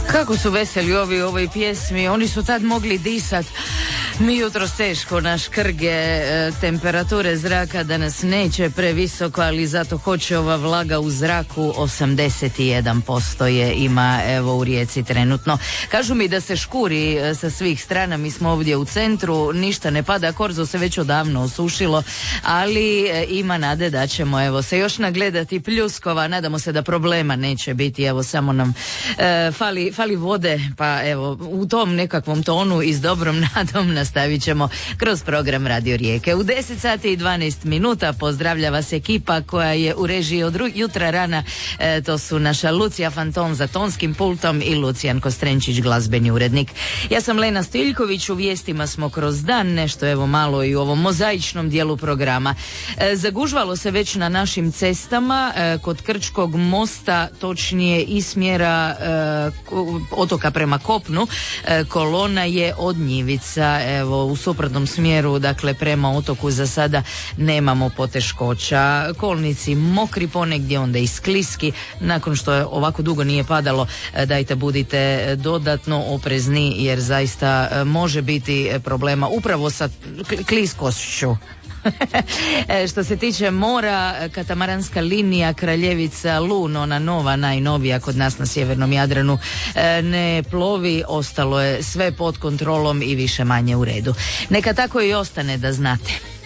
Kako su veseli ovi u ovoj pjesmi, oni su tad mogli disat. Mi jutros teško naš krge, temperature zraka danas neće previsoko, ali zato hoće ova vlaga u zraku, 81% je ima evo u Rijeci trenutno. Kažu mi da se škuri sa svih strana, mi smo ovdje u centru, ništa ne pada, korzo se već odavno osušilo, ali ima nade da ćemo evo se još nagledati pljuskova, nadamo se da problema neće biti, evo samo nam fali vode, pa evo u tom nekakvom tonu i s dobrom nadom nastavit ćemo kroz program Radio Rijeke. U 10 sati i 12 minuta pozdravlja vas ekipa koja je u režiji od jutra rana, to su naša Lucija Fanton za tonskim pultom i Lucijan Kostrenčić, glazbeni urednik. Ja sam Lena Stiljković, u vijestima smo kroz dan, nešto evo malo i u ovom mozaičnom dijelu programa. Zagužvalo se već na našim cestama, kod Krčkog mosta, točnije iz smjera otoka prema kopnu, kolona je od Njivica, evo u suprotnom smjeru, dakle prema otoku za sada nemamo poteškoća. Kolnici mokri ponegdje, onda i skliski, nakon što je ovako dugo nije padalo, dajte budite dodatno oprezni jer zaista može biti problema upravo sa kliskošću. Što se tiče mora, katamaranska linija Kraljevica Lun, ona nova, najnovija kod nas na sjevernom Jadranu, ne plovi, ostalo je sve pod kontrolom i više manje u redu. Neka tako i ostane, da znate.